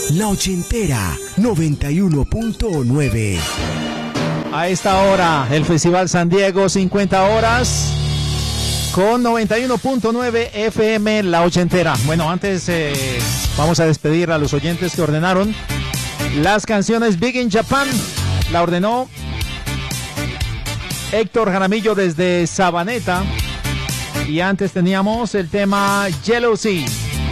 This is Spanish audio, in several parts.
La Ochentera 91.9. A esta hora, el Festival San Diego 50 horas con 91.9 FM La Ochentera. Bueno, antes vamos a despedir a los oyentes que ordenaron las canciones. Big in Japan la ordenó Héctor Jaramillo desde Sabaneta. Y antes teníamos el tema Jealousy,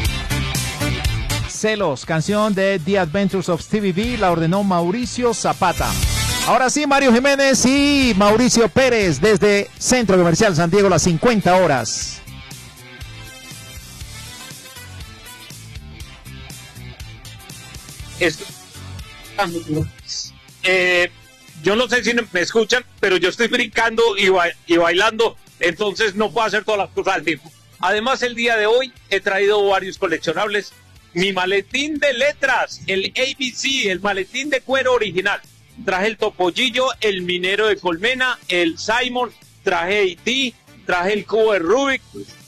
Celos, canción de The Adventures of Stevie B, la ordenó Mauricio Zapata. Ahora sí, Mario Jiménez y Mauricio Pérez desde Centro Comercial San Diego, las 50 horas. Yo no sé si me escuchan, pero yo estoy brincando y bailando, entonces no puedo hacer todas las cosas al tiempo. Además, el día de hoy he traído varios coleccionables. Mi maletín de letras, el ABC, el maletín de cuero original. Traje el Topollillo, el Minero de Colmena, el Simon, traje E.T., traje el cubo de Rubik,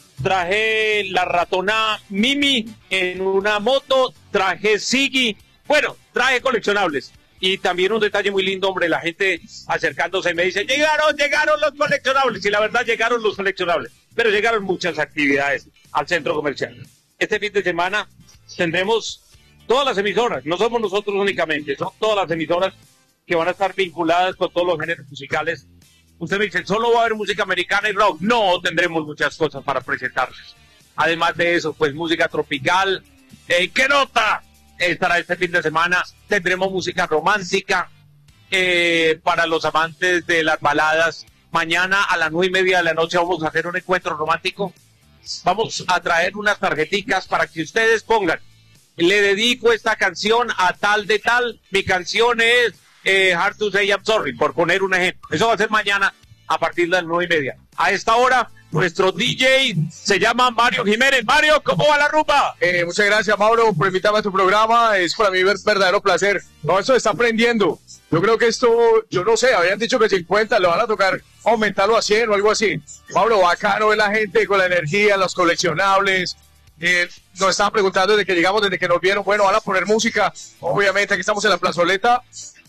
traje la ratona Mimi en una moto, traje Ziggy. Bueno, traje coleccionables. Y también un detalle muy lindo, hombre, la gente acercándose me dice, llegaron los coleccionables. Y la verdad, llegaron los coleccionables. Pero llegaron muchas actividades al centro comercial. Este fin de semana tendremos todas las emisoras, no somos nosotros únicamente, son todas las emisoras que van a estar vinculadas con todos los géneros musicales. Usted me dice, ¿solo va a haber música americana y rock? No, tendremos muchas cosas para presentarles. Además de eso, pues música tropical. ¿Qué nota estará este fin de semana? Tendremos música romántica para los amantes de las baladas. Mañana a las 9:30 de la noche vamos a hacer un encuentro romántico. Vamos a traer unas tarjeticas para que ustedes pongan, le dedico esta canción a tal de tal, mi canción es Hard to Say I'm Sorry, por poner un ejemplo. Eso va a ser mañana a partir de las 9:30. A esta hora, nuestro DJ se llama Mario Jiménez. Mario, ¿cómo va la rumba? Muchas gracias, Mauro, por invitarme a tu programa. Es para mí un verdadero placer. No, eso está aprendiendo. Yo creo que esto, yo no sé, habían dicho que 50, lo van a tocar, aumentarlo a 100 o algo así. Mauro, bacano es la gente con la energía, los coleccionables. Nos estaban preguntando desde que llegamos, desde que nos vieron, bueno, van a poner música. Obviamente, aquí estamos en la plazoleta.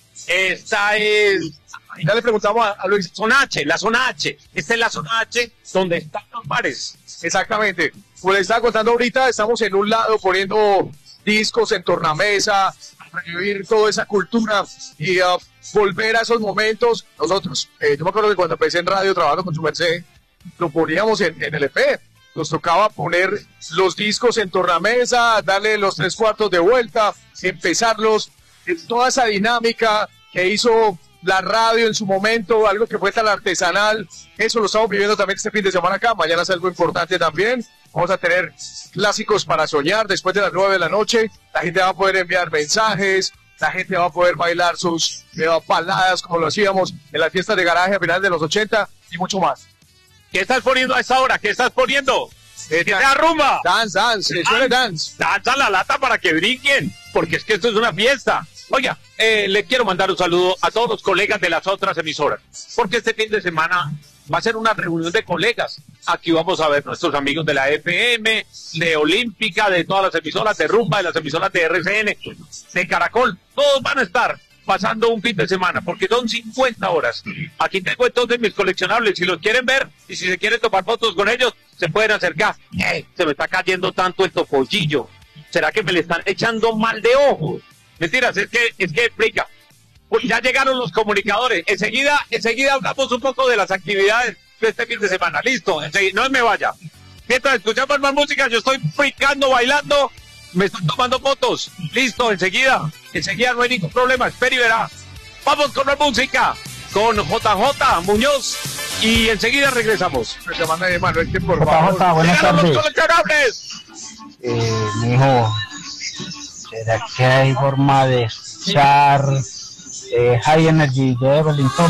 Esta es... Ya le preguntamos a Luis. Zona H, la zona H. Esta es la zona H donde están los bares. Exactamente. Como les estaba contando ahorita, estamos en un lado poniendo discos en tornamesa, revivir toda esa cultura y volver a esos momentos. Nosotros, yo me acuerdo que cuando empecé en radio trabajando con su merced, lo poníamos en el EP. Nos tocaba poner los discos en tornamesa, darle los 3/4 de vuelta, empezarlos. Toda esa dinámica que hizo la radio en su momento, algo que fue tan artesanal, eso lo estamos viviendo también este fin de semana acá. Mañana es algo importante también. Vamos a tener clásicos para soñar después de las 9 de la noche. La gente va a poder enviar mensajes, la gente va a poder bailar sus baladas como lo hacíamos en las fiestas de garaje a finales de los 80 y mucho más. ¿Qué estás poniendo a esta hora? ¿Qué estás poniendo? ¿Qué te rumba? Dance, suele dance. Danza la lata para que brinquen, porque es que esto es una fiesta. Oiga, le quiero mandar un saludo a todos los colegas de las otras emisoras, porque este fin de semana va a ser una reunión de colegas. Aquí vamos a ver nuestros amigos de la FM, de Olímpica, de todas las emisoras de rumba, de las emisoras de RCN, de Caracol. Todos van a estar pasando un fin de semana, porque son 50 horas. Aquí tengo entonces mis coleccionables, si los quieren ver y si se quieren tomar fotos con ellos, se pueden acercar. Se me está cayendo tanto el topollillo. ¿Será que me le están echando mal de ojo? Mentiras, es que explica. Pues ya llegaron los comunicadores. Enseguida hablamos un poco de las actividades de este fin de semana. Listo, enseguida, no me vaya. Mientras escuchamos más música, yo estoy fricando, bailando, me están tomando fotos. Listo, enseguida no hay ningún problema, espera y verá. Vamos con la música, con JJ Muñoz, y enseguida regresamos. Manuel, que por favor. JJ, buenas tardes. Los coleccionables. Mijo, ¿será que hay forma de echar High Energy de Evelyn Thomas?